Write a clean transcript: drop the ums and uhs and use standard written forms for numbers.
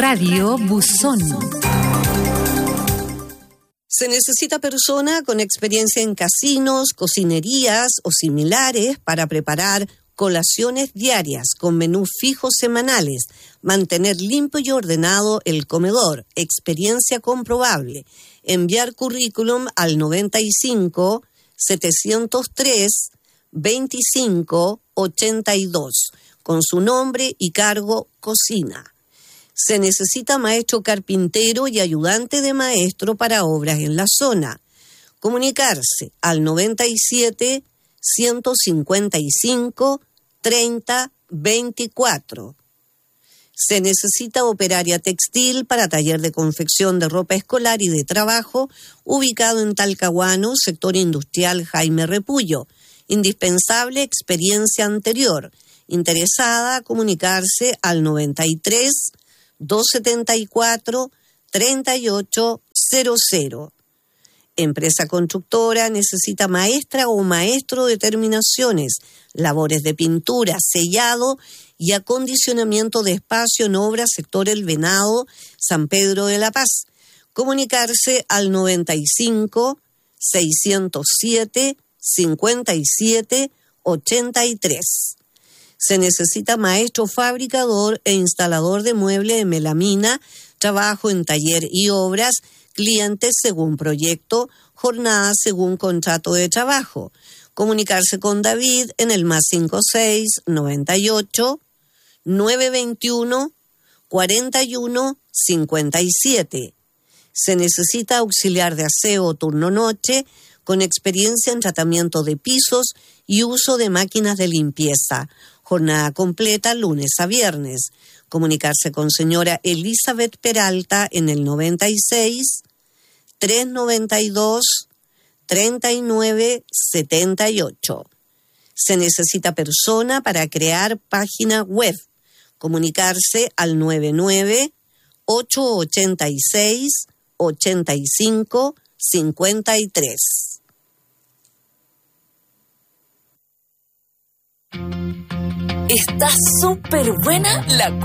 Radio Buzón. Se necesita persona con experiencia en casinos, cocinerías o similares para preparar colaciones diarias con menús fijos semanales, mantener limpio y ordenado el comedor, experiencia comprobable. Enviar currículum al 95 703 25 82 con su nombre y cargo cocina. Se necesita maestro carpintero y ayudante de maestro para obras en la zona. Comunicarse al 97 155 30 24. Se necesita operaria textil para taller de confección de ropa escolar y de trabajo, ubicado en Talcahuano, sector industrial Jaime Repullo. Indispensable experiencia anterior. Interesada, comunicarse al 93 274 3800. Empresa constructora necesita maestra o maestro de terminaciones, labores de pintura, sellado y acondicionamiento de espacio en obra sector El Venado, San Pedro de la Paz. Comunicarse al 95 607 57 83. Se necesita maestro fabricador e instalador de muebles de melamina, trabajo en taller y obras, clientes según proyecto, jornada según contrato de trabajo. Comunicarse con David en el +56 98 921 41 57. Se necesita auxiliar de aseo turno-noche con experiencia en tratamiento de pisos y uso de máquinas de limpieza. Jornada completa lunes a viernes. Comunicarse con señora Elizabeth Peralta en el 96 392 39 78. Se necesita persona para crear página web. Comunicarse al 99 886 85 53. Está súper buena la